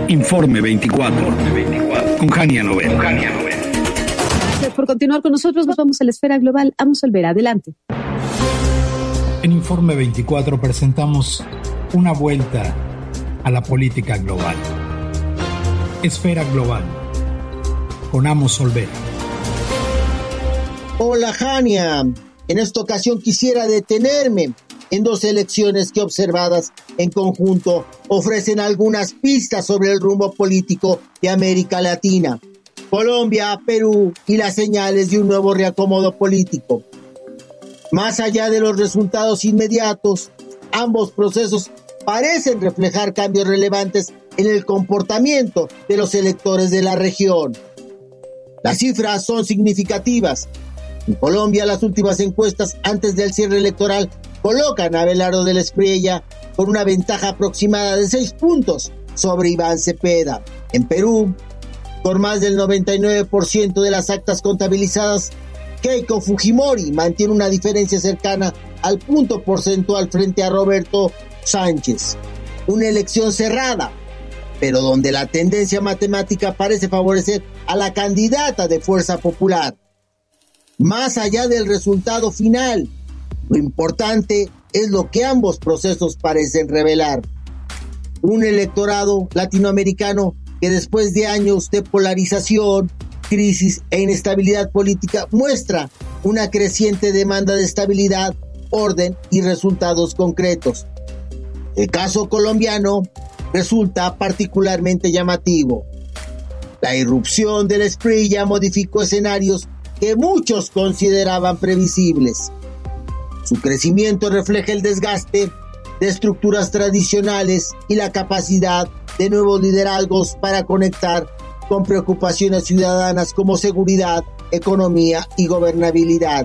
Informe 24. Con Jania Novel. Gracias por continuar con nosotros. Nos vamos a la esfera global. Amos Olvera, adelante. En Informe 24 presentamos una vuelta a la política global. Esfera global. Con Amos Olvera. Hola, Jania. En esta ocasión quisiera detenerme en dos elecciones que, observadas en conjunto, ofrecen algunas pistas sobre el rumbo político de América Latina, Colombia, Perú y las señales de un nuevo reacomodo político. Más allá de los resultados inmediatos, ambos procesos parecen reflejar cambios relevantes en el comportamiento de los electores de la región. Las cifras son significativas. En Colombia, las últimas encuestas antes del cierre electoral colocan a Abelardo del Espriella con una ventaja aproximada de 6 puntos sobre Iván Cepeda. En Perú, con más del 99% de las actas contabilizadas, Keiko Fujimori mantiene una diferencia cercana al punto porcentual frente a Roberto Sánchez. Una elección cerrada, pero donde la tendencia matemática parece favorecer a la candidata de Fuerza Popular. Más allá del resultado final, lo importante es lo que ambos procesos parecen revelar. Un electorado latinoamericano que después de años de polarización, crisis e inestabilidad política muestra una creciente demanda de estabilidad, orden y resultados concretos. El caso colombiano resulta particularmente llamativo. La irrupción del Espriella modificó escenarios que muchos consideraban previsibles. Su crecimiento refleja el desgaste de estructuras tradicionales y la capacidad de nuevos liderazgos para conectar con preocupaciones ciudadanas como seguridad, economía y gobernabilidad.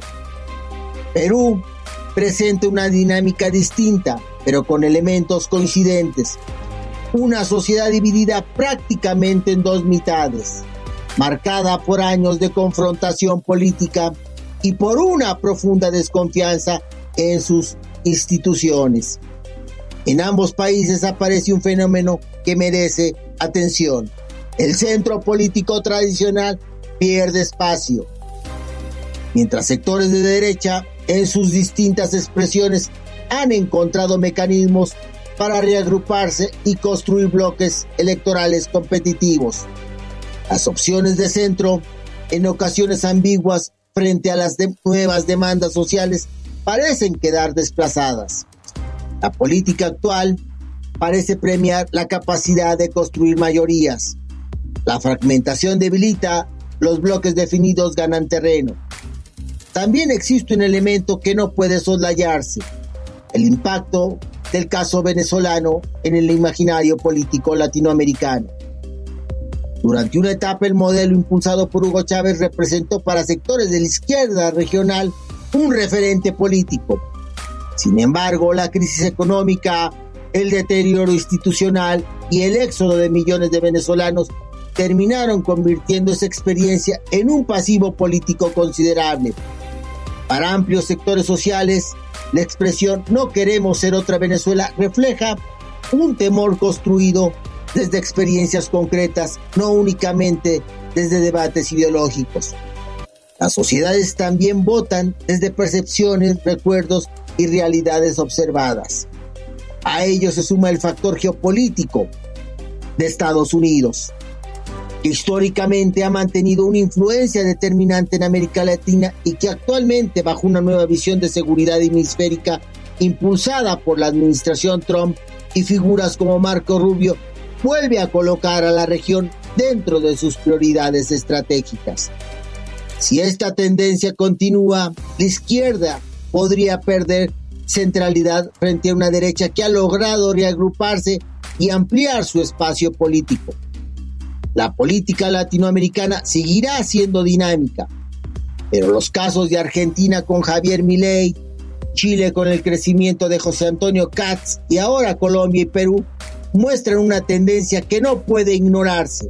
Perú presenta una dinámica distinta, pero con elementos coincidentes. Una sociedad dividida prácticamente en dos mitades, marcada por años de confrontación política y por una profunda desconfianza en sus instituciones. En ambos países aparece un fenómeno que merece atención. El centro político tradicional pierde espacio, mientras sectores de derecha, en sus distintas expresiones, han encontrado mecanismos para reagruparse y construir bloques electorales competitivos. Las opciones de centro, en ocasiones ambiguas frente a las nuevas demandas sociales, parecen quedar desplazadas. La política actual parece premiar la capacidad de construir mayorías. La fragmentación debilita, los bloques definidos ganan terreno. También existe un elemento que no puede soslayarse: el impacto del caso venezolano en el imaginario político latinoamericano. Durante una etapa, el modelo impulsado por Hugo Chávez representó para sectores de la izquierda regional un referente político. Sin embargo, la crisis económica, el deterioro institucional y el éxodo de millones de venezolanos terminaron convirtiendo esa experiencia en un pasivo político considerable. Para amplios sectores sociales, la expresión "no queremos ser otra Venezuela" refleja un temor construido desde experiencias concretas, no únicamente desde debates ideológicos. Las sociedades también votan desde percepciones, recuerdos y realidades observadas. A ello se suma el factor geopolítico de Estados Unidos, que históricamente ha mantenido una influencia determinante en América Latina y que actualmente, bajo una nueva visión de seguridad hemisférica impulsada por la administración Trump y figuras como Marco Rubio, vuelve a colocar a la región dentro de sus prioridades estratégicas. Si esta tendencia continúa, la izquierda podría perder centralidad frente a una derecha que ha logrado reagruparse y ampliar su espacio político. La política latinoamericana seguirá siendo dinámica, pero los casos de Argentina con Javier Milei, Chile con el crecimiento de José Antonio Kats y ahora Colombia y Perú muestran una tendencia que no puede ignorarse.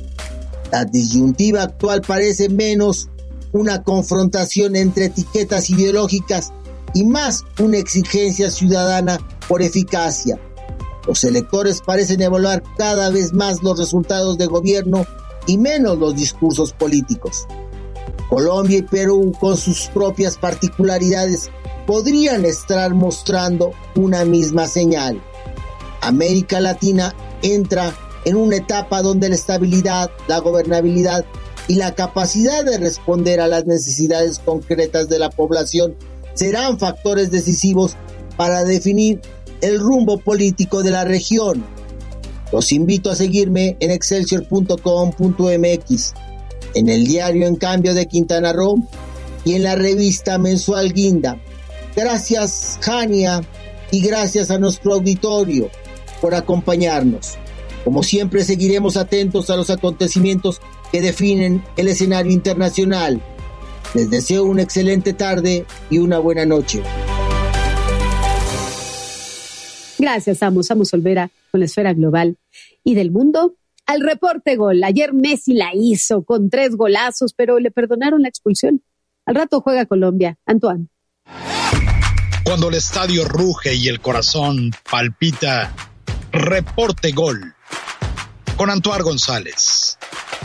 La disyuntiva actual parece menos una confrontación entre etiquetas ideológicas y más una exigencia ciudadana por eficacia. Los electores parecen evaluar cada vez más los resultados de gobierno y menos los discursos políticos. Colombia y Perú, con sus propias particularidades, podrían estar mostrando una misma señal. América Latina entra en una etapa donde la estabilidad, la gobernabilidad y la capacidad de responder a las necesidades concretas de la población serán factores decisivos para definir el rumbo político de la región. Los invito a seguirme en excelsior.com.mx, en el diario En Cambio de Quintana Roo y en la revista mensual Guinda. Gracias, Jania, y gracias a nuestro auditorio por acompañarnos. Como siempre, seguiremos atentos a los acontecimientos que definen el escenario internacional. Les deseo una excelente tarde y una buena noche. Gracias, Amos Olvera, con la esfera global y del mundo. Al reporte gol. Ayer Messi la hizo con 3 golazos, pero le perdonaron la expulsión. Al rato juega Colombia. Antoine. Cuando el estadio ruge y el corazón palpita, reporte gol. Con Antoine González.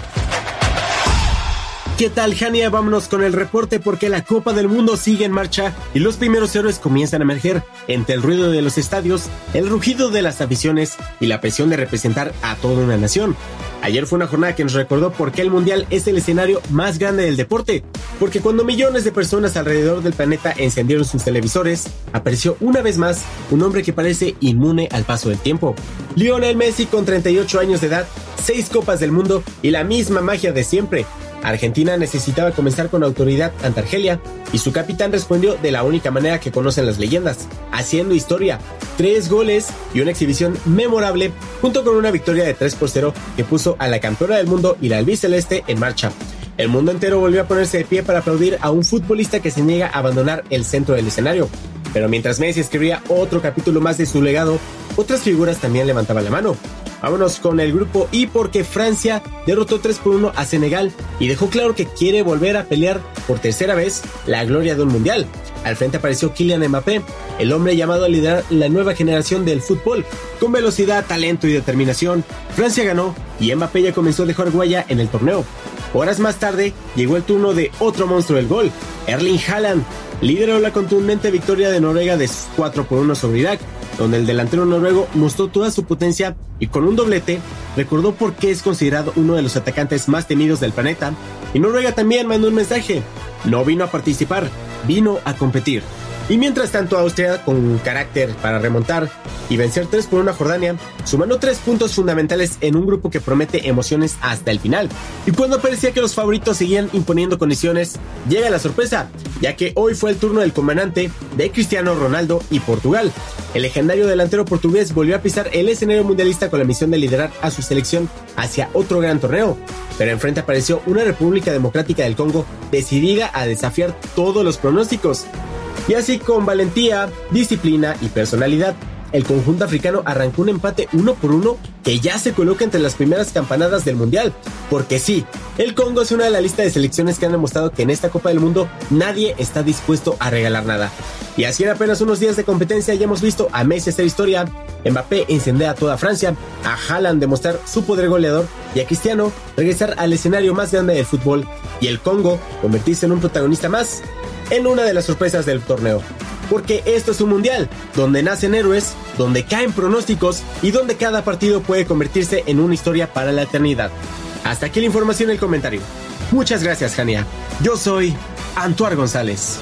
¿Qué tal, Jania? Vámonos con el reporte porque la Copa del Mundo sigue en marcha y los primeros héroes comienzan a emerger entre el ruido de los estadios, el rugido de las aficiones y la presión de representar a toda una nación. Ayer fue una jornada que nos recordó por qué el Mundial es el escenario más grande del deporte, porque cuando millones de personas alrededor del planeta encendieron sus televisores, apareció una vez más un hombre que parece inmune al paso del tiempo. Lionel Messi, con 38 años de edad, 6 Copas del Mundo y la misma magia de siempre. Argentina necesitaba comenzar con autoridad ante Argelia y su capitán respondió de la única manera que conocen las leyendas, haciendo historia. 3 goles y una exhibición memorable, junto con una victoria de 3-0 que puso a la campeona del mundo y la albiceleste en marcha. El mundo entero volvió a ponerse de pie para aplaudir a un futbolista que se niega a abandonar el centro del escenario. Pero mientras Messi escribía otro capítulo más de su legado, otras figuras también levantaban la mano. Vámonos con el grupo I porque Francia derrotó 3-1 a Senegal y dejó claro que quiere volver a pelear por tercera vez la gloria de un mundial. Al frente apareció Kylian Mbappé, el hombre llamado a liderar la nueva generación del fútbol. Con velocidad, talento y determinación, Francia ganó y Mbappé ya comenzó a dejar huella en el torneo. Horas más tarde llegó el turno de otro monstruo del gol, Erling Haaland. Lideró la contundente victoria de Noruega de 4-1 sobre Irak, donde el delantero noruego mostró toda su potencia y con un doblete recordó por qué es considerado uno de los atacantes más temidos del planeta. Y Noruega también mandó un mensaje: no vino a participar, vino a competir. Y mientras tanto Austria, con carácter para remontar y vencer 3-1 a Jordania, sumando 3 puntos fundamentales en un grupo que promete emociones hasta el final. Y cuando parecía que los favoritos seguían imponiendo condiciones, llega la sorpresa, ya que hoy fue el turno del comandante de Cristiano Ronaldo y Portugal. El legendario delantero portugués volvió a pisar el escenario mundialista con la misión de liderar a su selección hacia otro gran torneo. Pero enfrente apareció una República Democrática del Congo decidida a desafiar todos los pronósticos. Y así, con valentía, disciplina y personalidad, el conjunto africano arrancó un empate 1-1 que ya se coloca entre las primeras campanadas del mundial. Porque sí, el Congo es una de la lista de selecciones que han demostrado que en esta Copa del Mundo nadie está dispuesto a regalar nada. Y así en apenas unos días de competencia ya hemos visto a Messi hacer historia, Mbappé encender a toda Francia, a Haaland demostrar su poder goleador y a Cristiano regresar al escenario más grande del fútbol y el Congo convertirse en un protagonista más en una de las sorpresas del torneo. Porque esto es un mundial, donde nacen héroes, donde caen pronósticos y donde cada partido puede convertirse en una historia para la eternidad. Hasta aquí la información y el comentario. Muchas gracias, Jania. Yo soy Antoine González.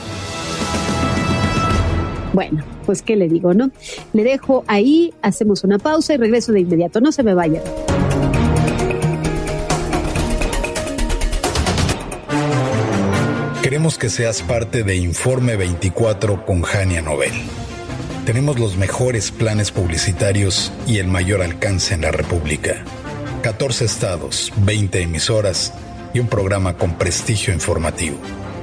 Bueno, pues qué le digo, ¿no? Le dejo ahí, hacemos una pausa y regreso de inmediato. No se me vayan. Queremos que seas parte de Informe 24 con Jania Novel. Tenemos los mejores planes publicitarios y el mayor alcance en la República. 14 estados, 20 emisoras y un programa con prestigio informativo.